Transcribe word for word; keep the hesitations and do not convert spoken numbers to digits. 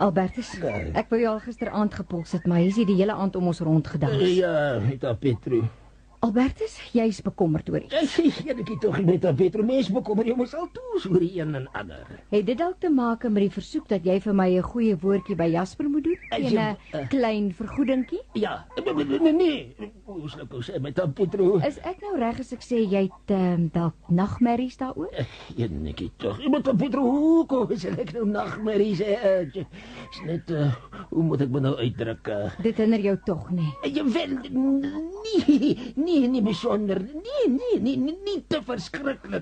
Albertus, ek wou jou al gisteraand gepols het, maar hy is hier die hele aand om ons rondgedans. Ja, met haar Petru. Albertus, jy is bekommerd oor iets. Ja, ek het toch nie met haar Petru. Mens bekommer jy mos al toes oor die een en ander. Het dit dalk te maak met die versoek dat jy vir my 'n goeie woordjie by Jasper moet doen? As En jy, 'n uh, klein vergoedingkie? Ja, nee, nee. Hoe sal ek nou sê met haar Petru? Is ek nou reg as ek sê jy het um, dalk nagmerries daaroor? Ja, nekkie toch. Met haar Petru, hoekom sal ek nou nagmerries hê? Uh, is net, uh, hoe moet ek me nou uitdruk? Uh, Dit hinder jou tog nie. Je wel, nee, nee, niet bijzonder. Nee, nee, nee, niet te verschrikkelijk.